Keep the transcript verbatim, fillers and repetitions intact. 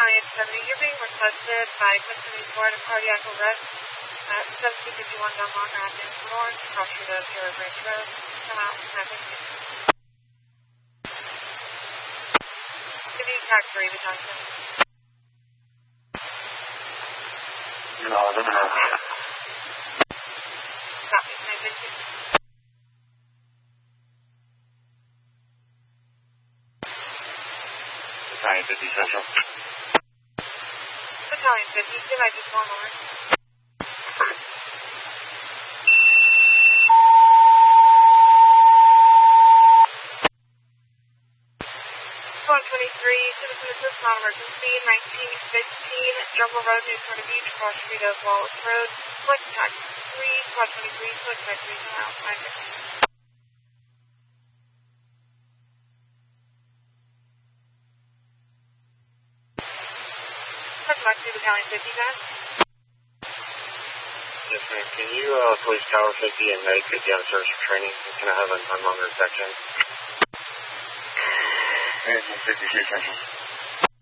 Battalion seventy, you're being requested by Quincy Florida cardiac arrest at seventeen fifty-one Don Longer Avenue North, across the Taylor Bridge Road. Come out, traffic. Give me track three, Battalion seventy. No, I don't know. Copy, nine fifty. Battalion fifty Central. Battalion fifty, give I just one more. one twenty-three, citizen assist non-emergency, nineteen fifteen, Jungle Road, Newport Beach, cross street of Wallace Road, select tax three, squad twenty-three, select tax three, come out, nine fifty. Select tax two, Battalion fifty, guys. Yes, ma'am. Can you, uh, please Tower fifty and make it down search for training? Can I have a non-longer section? fifty-two Central.